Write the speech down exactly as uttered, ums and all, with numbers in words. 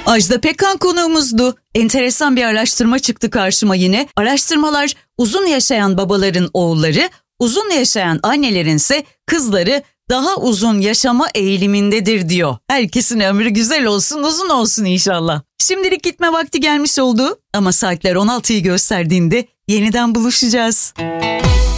Ajda Pekkan konuğumuzdu. Enteresan bir araştırma çıktı karşıma yine. Araştırmalar uzun yaşayan babaların oğulları, uzun yaşayan annelerin ise kızları daha uzun yaşama eğilimindedir diyor. Herkesin ömrü güzel olsun, uzun olsun inşallah. Şimdilik gitme vakti gelmiş oldu ama saatler on altıyı gösterdiğinde yeniden buluşacağız.